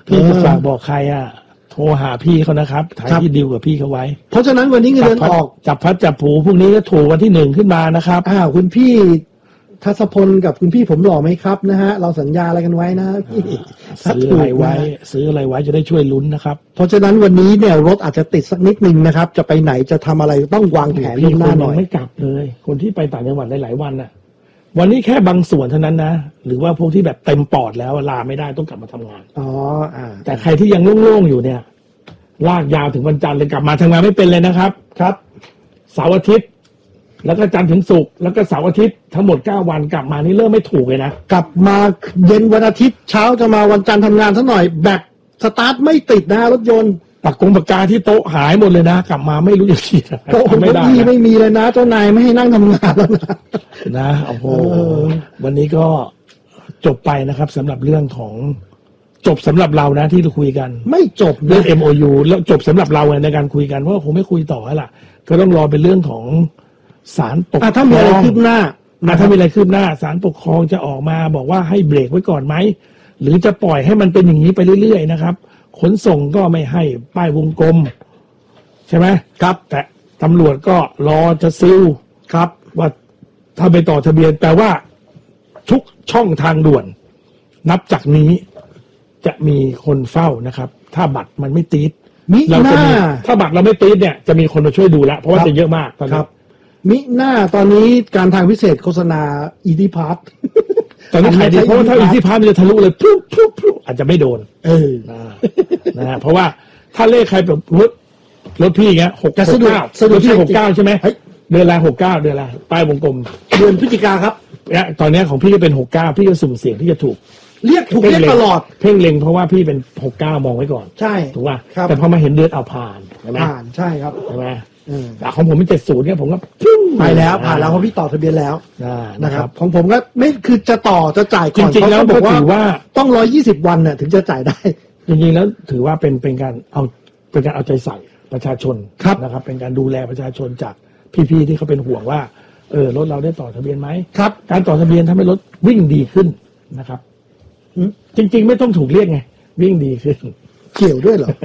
พี่จะฝากบอกใครโทรหาพี่เขานะครับถ่ายที่ดิวกับพี่เขาไว้เพราะฉะนั้นวันนี้เงินเดือนออกจับพัดจับผูพรุ่งนี้ก็ถูกวันที่1ขึ้นมานะครับคุณพี่ทัศพลกับคุณพี่ผมหล่อไหมครับนะฮะเราสัญญาอะไรกันไว้นะพี่ซื้ออะไรไว้จะได้ช่วยลุ้นนะครับเพราะฉะนั้นวันนี้เนี่ยรถอาจจะติดสักนิดนึงนะครับจะไปไหนจะทำอะไรต้องวางแผนล่วงหน้าหน่อยไม่กลับเลยคนที่ไปต่างจังหวัดหลายวันวันนี้แค่บางส่วนเท่านั้นนะหรือว่าพวกที่แบบเต็มปอดแล้วลาไม่ได้ต้องกลับมาทำงานแต่ใครที่ยังโล่งๆอยู่เนี่ยลากยาวถึงวันจันทร์เลยกลับมาทำงานไม่เป็นเลยนะครับเสาร์อาทิตย์แล้วก็จันทร์ถึงศุกร์แล้วก็เสาร์อาทิตย์ทั้งหมด9วันกลับมานี่เริ่มไม่ถูกเลยนะกลับมาเย็นวันอาทิตย์เช้าจะมาวันจันทร์ทำงานซะหน่อยแบตสตาร์ทไม่ติดนะรถยนต์ปากกาที่โต๊ะหายหมดเลยนะกลับมาไม่รู้จะขี่โต๊ะไม่มีเลยนะเจ้านายไม่ให้นั่งทำงานแล้วนะโอ้โหวันนี้ก็จบไปนะครับสำหรับเรื่องของจบสำหรับเรานะที่เราคุยกันไม่จบเรื่อง MOU แล้วจบสำหรับเราในการคุยกันเพราะคงไม่คุยต่อแล้วล่ะก็ต้องรอเป็นเรื่องของศาลปกครองถ้ามีอะไรคืบหน้าถ้ามีอะไรคืบหน้าศาลปกครองจะออกมาบอกว่าให้เบรกไว้ก่อนไหมหรือจะปล่อยให้มันเป็นอย่างนี้ไปเรื่อยๆนะครับขนส่งก็ไม่ให้ป้ายวงกลมใช่ไหมครับแต่ตำรวจก็รอจะซิลครับว่าถ้าไปต่อทะเบียนแต่ว่าทุกช่องทางด่วนนับจากนี้จะมีคนเฝ้านะครับถ้าบัตรมันไม่ติดเราจะมีถ้าบัตรเราไม่ติดเนี่ยจะมีคนมาช่วยดูแล้วเพราะว่าจะเยอะมากตอนนี้มิหน้าตอนนี้การทางพิเศษโฆษณาอีทีพาร์ทตอนนี้ขายดีเพราะว่าถ้าอีทีพาร์ทมันจะทะลุเลยปุ๊บอาจจะไม่โดนนะฮะเพราะว่าถ้าเลขใครแบบรถพี่เงี้ย669รถพี่69ใช่ไหมเดือนละ69เดือนละป้ายวงกลมเดือนพฤศจิกาครับเนี่ยตอนนี้ของพี่ก็เป็น69พี่ก็สุ่มเสี่ยงที่จะถูกเรียกตลอดเพ่งเล็งเพราะว่าพี่เป็น69มองไว้ก่อนใช่ถูกป่ะแต่พอมาเห็นเดือนเอาผ่านใช่ไหมผ่านใช่ครับใช่ไหมแต่ของผมเป็น70เนี่ยผมก็ไปแล้วผ่านแล้วเพราะพี่ต่อทะเบียนแล้วนะครับของผมก็ไม่คือจะต่อจะจ่ายก่อนจริงๆแล้วบอกว่าต้อง120วันเนี่ยถึงจะจ่ายได้จริงๆแล้วถือว่าเป็นการเอาใจใส่ประชาชนนะครับเป็นการดูแลประชาชนจากพี่ๆที่เขาเป็นห่วงว่ารถเราได้ต่อทะเบียนไหมครับการต่อทะเบียนทำให้รถวิ่งดีขึ้นนะครับจริงๆไม่ต้องถูกเรียกไงวิ่งดีขึ้นเกี่ยวด้วยเหรอ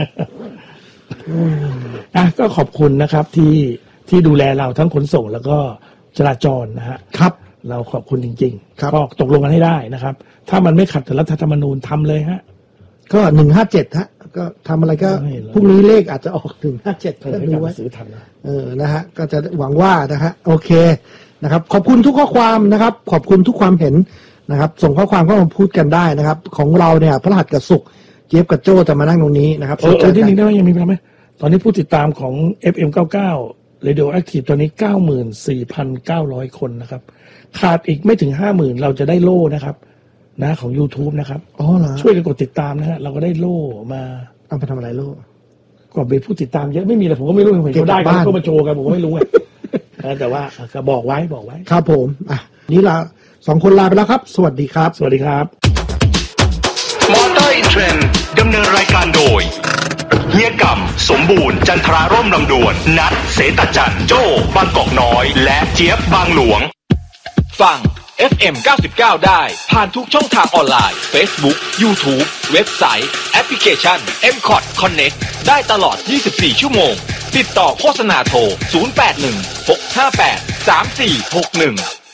ก็ขอบคุณนะครับที่ดูแลเราทั้งขนส่งแล้วก็จราจรนะฮะครับเราขอบคุณจริงๆก็ตกลงกันให้ได้นะครับถ้ามันไม่ขัดต่อรัฐธรรมนูญทำเลยฮะก็157ฮะก็ทำอะไรก็พรุ่งนี้เลขอาจจะออก157ก็ดูไว้ซื้อทันนะฮะก็จะหวังว่านะฮะโอเคนะครับขอบคุณทุกข้อความนะครับขอบคุณทุกความเห็นนะครับส่งข้อความเข้ามาพูดกันได้นะครับของเราเนี่ยพฤหัสกับศุกร์เจี๊ยบกับโจ้จะมานั่งตรงนี้นะครับที่นี่ได้ยังมีไหมตอนนี้ผู้ติดตามของ FM99 Radio Active ตอนนี้ 94,900 คนนะครับขาดอีกไม่ถึง 50,000 เราจะได้โล่นะครับนะของ YouTube นะครับช่วยกันกดติดตามนะฮะเราก็ได้โล่มาเอาไปทำอะไรโล่ก็เป็นผู้ติดตามเยอะไม่มีเลยผมก็ไม่รู้เห็นเขาได้กันก็มาโชว์กันผมก็ไม่รู้แต่ว่าก็บอกไว้ครับผมนี่เรา2คนลาไปแล้วครับสวัสดีครับสวัสดีครับมอเตอร์อินเทรนด์ดำเนินรายการโดยเฮียกำสมบูรณ์จันทราร่มลำดวนนัทเสตจันโจ้บางกอกน้อยและเจี๊ยบบางหลวงฟัง FM 99ได้ผ่านทุกช่องทางออนไลน์ Facebook YouTube เว็บไซต์แอปพลิเคชัน MCOT Connect ได้ตลอด24ชั่วโมงติดต่อโฆษณาโทร081 658 3461